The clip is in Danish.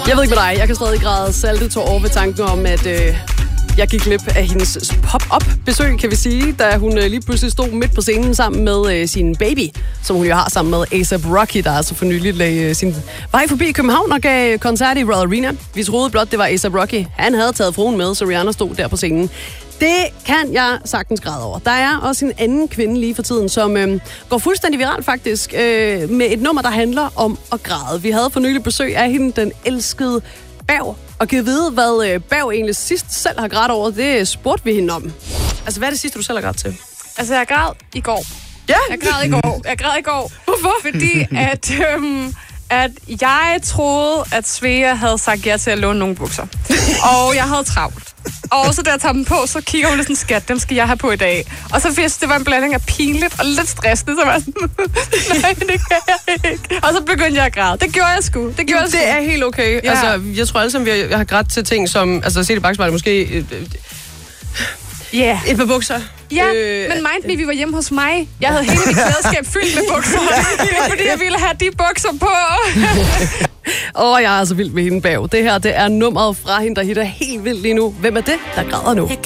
Jeg ved ikke med dig, jeg kan stadig græde saltetår ved tanken om, at jeg gik glip af hendes pop-up-besøg, kan vi sige, da hun lige pludselig stod midt på scenen sammen med sin baby, som hun jo har sammen med A$AP Rocky, der altså for nylig lagde sin vej forbi København og gav koncert i Royal Arena. Vi troede blot, det var A$AP Rocky. Han havde taget fruen med, så Rihanna stod der på scenen. Det kan jeg sagtens græde over. Der er også en anden kvinde lige for tiden, som går fuldstændig viralt faktisk, med et nummer, der handler om at græde. Vi havde for nylig besøg af hende, den elskede Berg. Og kan vide, hvad Berg egentlig sidst selv har grædt over, det spurgte vi hende om. Altså, hvad er det sidste, du selv har grædt til? Altså, jeg græd i går. Ja? Jeg græd i går. Hvorfor? Fordi at jeg troede, at Svea havde sagt ja til at låne nogle bukser. Og jeg havde travlt. Og så da jeg tager dem på, så kigger hun lidt sådan, skat, dem skal jeg have på i dag. Og så vidste det var en blanding af pinligt og lidt stressende, så var jeg sådan, nej, det kan jeg ikke. Og så begyndte jeg at græde. Det gjorde jeg sgu. Det er helt okay. Ja. Altså, jeg tror alle sammen, vi har grædt til ting som, altså se det bagspejlet, måske et par bukser. Ja, men mind me, vi var hjemme hos mig. Jeg havde hele mit klædeskab fyldt med bukser. Fordi jeg ville have de bukser på. Jeg er så vild med hende, Berg. Det her, det er nummeret fra hende, der hitter helt vildt lige nu. Hvem er det, der græder nu?